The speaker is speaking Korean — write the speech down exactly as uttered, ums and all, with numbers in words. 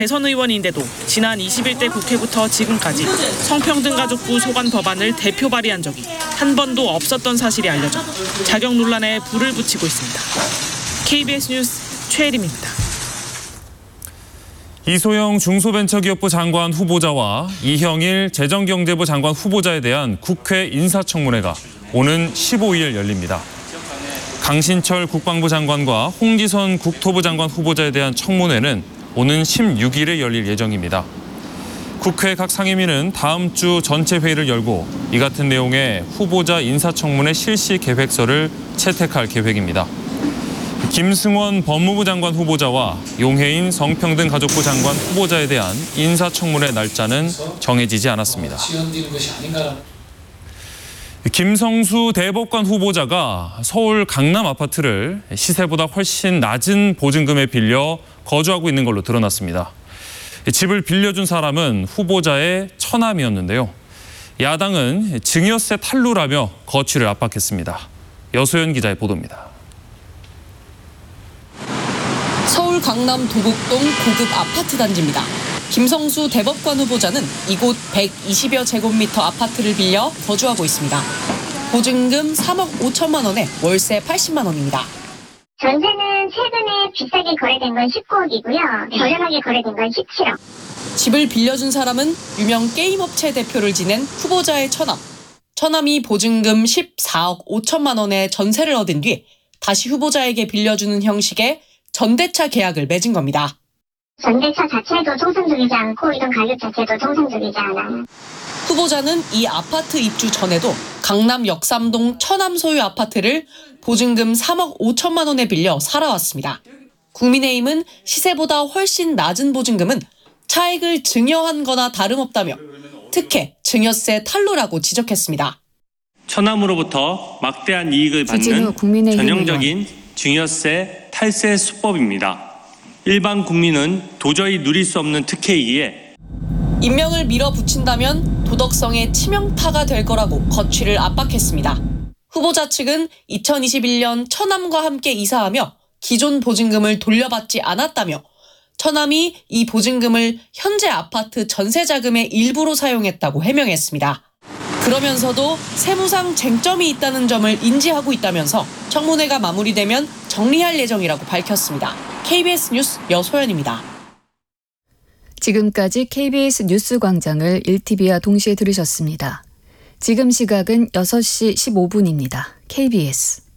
대선 의원인데도 지난 이십일 대 국회부터 지금까지 성평등 가족부 소관 법안을 대표 발의한 적이 한 번도 없었던 사실이 알려져 자격 논란에 불을 붙이고 있습니다. 케이비에스 뉴스 최혜림입니다. 이소영 중소벤처기업부 장관 후보자와 이형일 재정경제부 장관 후보자에 대한 국회 인사청문회가 오는 십오 일 열립니다. 강신철 국방부 장관과 홍기선 국토부 장관 후보자에 대한 청문회는 오는 십육 일에 열릴 예정입니다. 국회 각 상임위는 다음 주 전체 회의를 열고 이 같은 내용의 후보자 인사청문회 실시 계획서를 채택할 계획입니다. 김승원 법무부 장관 후보자와 용해인 성평등가족부 장관 후보자에 대한 인사청문회 날짜는 정해지지 않았습니다. 김성수 대법관 후보자가 서울 강남 아파트를 시세보다 훨씬 낮은 보증금에 빌려 거주하고 있는 걸로 드러났습니다. 집을 빌려준 사람은 후보자의 처남이었는데요. 야당은 증여세 탈루라며 거취를 압박했습니다. 여소연 기자의 보도입니다. 서울 강남 도곡동 고급 아파트 단지입니다. 김성수 대법관 후보자는 이곳 백이십여 제곱미터 아파트를 빌려 거주하고 있습니다. 보증금 삼억 오천만 원에 월세 팔십만 원입니다. 전세는 최근에 비싸게 거래된 건 십구억이고요. 저렴하게 거래된 건 십칠억. 집을 빌려준 사람은 유명 게임업체 대표를 지낸 후보자의 처남. 처남이 보증금 십사억 오천만 원의 전세를 얻은 뒤 다시 후보자에게 빌려주는 형식의 전대차 계약을 맺은 겁니다. 전대차 자체도 통상적이지 않고 이런 가격 자체도 통상적이지 않아요. 후보자는 이 아파트 입주 전에도 강남 역삼동 처남 소유 아파트를 보증금 삼억 오천만 원에 빌려 살아왔습니다. 국민의힘은 시세보다 훨씬 낮은 보증금은 차익을 증여한 거나 다름없다며 특혜, 증여세 탈루라고 지적했습니다. 처남으로부터 막대한 이익을 받는 전형적인 증여세 탈세 수법입니다. 일반 국민은 도저히 누릴 수 없는 특혜이기에 임명을 밀어붙인다면 도덕성에 치명타가 될 거라고 거취를 압박했습니다. 후보자 측은 이천이십일 년 처남과 함께 이사하며 기존 보증금을 돌려받지 않았다며 처남이 이 보증금을 현재 아파트 전세 자금의 일부로 사용했다고 해명했습니다. 그러면서도 세무상 쟁점이 있다는 점을 인지하고 있다면서 청문회가 마무리되면 정리할 예정이라고 밝혔습니다. 케이비에스 뉴스 여소연입니다. 지금까지 케이비에스 뉴스광장을 일 티비와 동시에 들으셨습니다. 지금 시각은 여섯 시 십오 분입니다. 케이비에스